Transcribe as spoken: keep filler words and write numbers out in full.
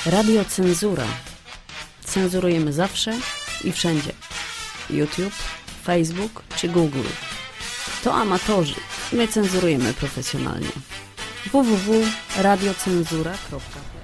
Radiocenzura. Cenzurujemy zawsze i wszędzie. YouTube, Facebook czy Google. To amatorzy. My cenzurujemy profesjonalnie. w w w kropka radiocenzura kropka p l